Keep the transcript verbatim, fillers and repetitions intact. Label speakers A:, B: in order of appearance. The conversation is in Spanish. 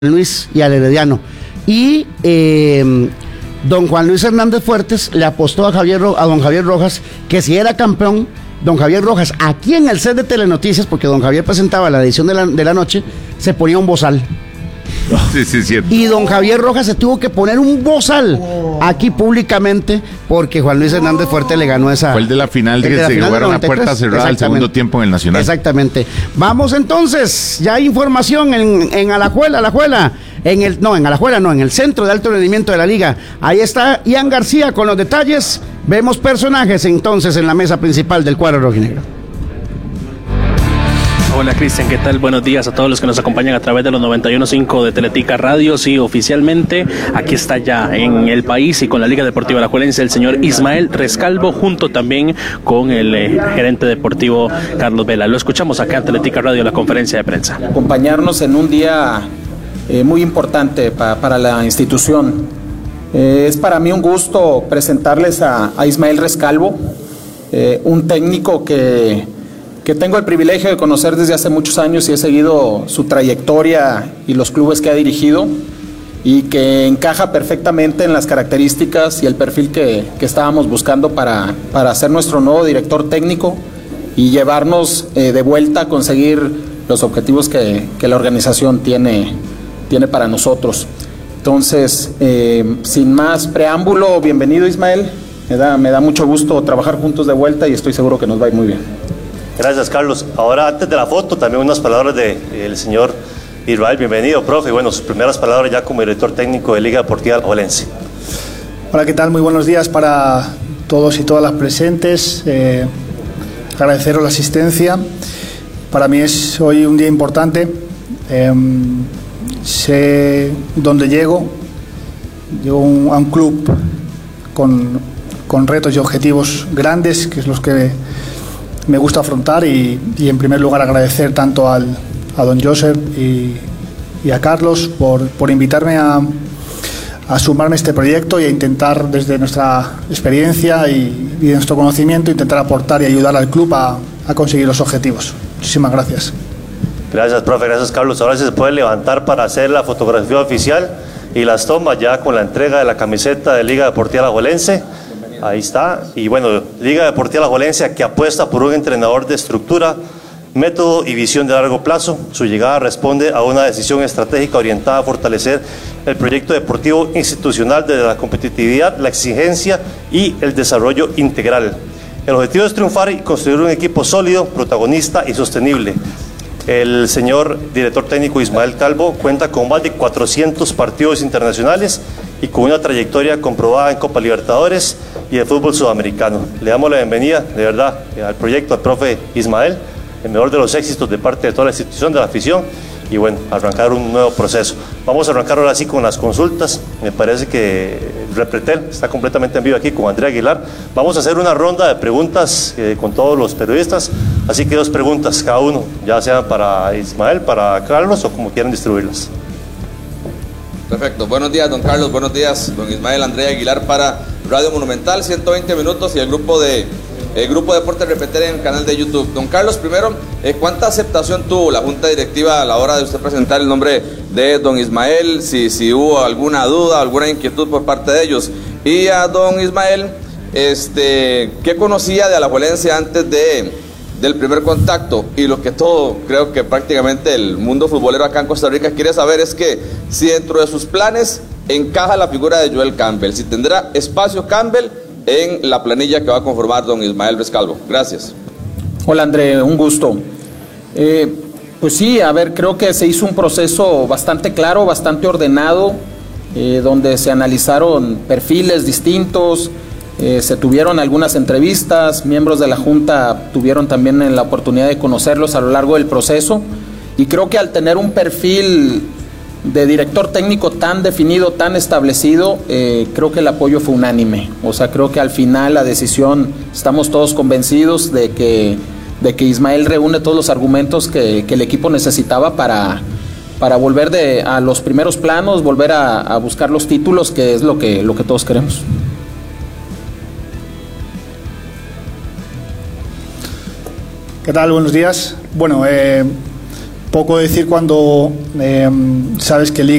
A: Luis y al Herediano. Y eh, don Juan Luis Hernández Fuertes le apostó a, Javier, a don Javier Rojas que si era campeón, don Javier Rojas, aquí en el set de Telenoticias, porque don Javier presentaba la edición de la, de la noche, se ponía un bozal.
B: Sí, sí, cierto.
A: Y don Javier Rojas se tuvo que poner un bozal aquí públicamente porque Juan Luis Hernández Fuerte le ganó esa.
B: Fue el de la final que se jugaron a puerta cerrada el segundo tiempo en el Nacional.
A: Exactamente. Vamos entonces, ya hay información en, en Alajuela, Alajuela, en el, no, en Alajuela no, en el Centro de Alto Rendimiento de la Liga. Ahí está Ian García con los detalles. Vemos personajes entonces en la mesa principal del cuadro rojinegro.
C: Hola Cristian, ¿qué tal? Buenos días a todos los que nos acompañan a través de los noventa y uno punto cinco de Teletica Radio. Sí, oficialmente aquí está ya en el país y con la Liga Deportiva Alajuelense el señor Ismael Rescalvo, junto también con el eh, gerente deportivo Carlos Vela. Lo escuchamos acá en Teletica Radio, la conferencia de prensa.
D: Acompañarnos en un día eh, muy importante pa, para la institución. Eh, es para mí un gusto presentarles a, a Ismael Rescalvo, eh, un técnico que... que tengo el privilegio de conocer desde hace muchos años y he seguido su trayectoria y los clubes que ha dirigido y que encaja perfectamente en las características y el perfil que, que estábamos buscando para, para ser nuestro nuevo director técnico y llevarnos eh, de vuelta a conseguir los objetivos que, que la organización tiene, tiene para nosotros. Entonces, eh, sin más preámbulo, bienvenido Ismael, me da, me da mucho gusto trabajar juntos de vuelta y estoy seguro que nos va a ir muy bien.
E: Gracias, Carlos. Ahora, antes de la foto, también unas palabras del de, señor Israel. Bienvenido, profe. Y bueno, sus primeras palabras ya como director técnico de Liga Deportiva Alajuelense.
F: Hola, ¿qué tal? Muy buenos días para todos y todas las presentes. Eh, agradeceros la asistencia. Para mí es hoy un día importante. Eh, sé dónde llego. Llego un, a un club con, con retos y objetivos grandes, que es los que me gusta afrontar y, y en primer lugar agradecer tanto al, a don Josep y, y a Carlos por, por invitarme a, a sumarme a este proyecto y a intentar desde nuestra experiencia y, y nuestro conocimiento intentar aportar y ayudar al club a, a conseguir los objetivos. Muchísimas gracias.
E: Gracias, profe. Gracias, Carlos. Ahora sí se puede levantar para hacer la fotografía oficial y las tomas ya con la entrega de la camiseta de Liga Deportiva Alajuelense. Ahí está, y bueno, Liga Deportiva Alajuelense que apuesta por un entrenador de estructura, método y visión de largo plazo. Su llegada responde a una decisión estratégica orientada a fortalecer el proyecto deportivo institucional desde la competitividad, la exigencia y el desarrollo integral. El objetivo es triunfar y construir un equipo sólido, protagonista y sostenible. El señor director técnico Ismael Calvo cuenta con más de cuatrocientos partidos internacionales y con una trayectoria comprobada en Copa Libertadores y el fútbol sudamericano. Le damos la bienvenida, de verdad, al proyecto, al profe Ismael, el mejor de los éxitos de parte de toda la institución, de la afición, y bueno, arrancar un nuevo proceso. Vamos a arrancar ahora sí con las consultas. Me parece que Repretel está completamente en vivo aquí con Andrea Aguilar. Vamos a hacer una ronda de preguntas eh, con todos los periodistas, así que dos preguntas cada uno, ya sean para Ismael, para Carlos o como quieran distribuirlas.
G: Perfecto, buenos días don Carlos, buenos días don Ismael. Andrea Aguilar para Radio Monumental, ciento veinte minutos y el grupo de el grupo Deporte Repetir en el canal de YouTube. Don Carlos, primero, eh, ¿cuánta aceptación tuvo la Junta Directiva a la hora de usted presentar el nombre de don Ismael? Si, si hubo alguna duda, alguna inquietud por parte de ellos. Y a don Ismael, este, ¿qué conocía de Alajuelense antes de del primer contacto? Y lo que todo, creo que prácticamente el mundo futbolero acá en Costa Rica quiere saber es que si dentro de sus planes encaja la figura de Joel Campbell, si tendrá espacio Campbell en la planilla que va a conformar don Ismael Rescalvo. Gracias.
D: Hola André, un gusto. Eh, pues sí, a ver, creo que se hizo un proceso bastante claro, bastante ordenado, eh, donde se analizaron perfiles distintos, eh, se tuvieron algunas entrevistas, miembros de la Junta tuvieron también la oportunidad de conocerlos a lo largo del proceso, y creo que al tener un perfil de director técnico tan definido, tan establecido, eh, creo que el apoyo fue unánime. O sea, creo que al final la decisión, estamos todos convencidos de que, de que Ismael reúne todos los argumentos que, que el equipo necesitaba para, para volver de, a los primeros planos, volver a, a buscar los títulos, que es lo que, lo que todos queremos.
F: ¿Qué tal? Buenos días. Bueno, eh, poco decir cuando eh, sabes que Liga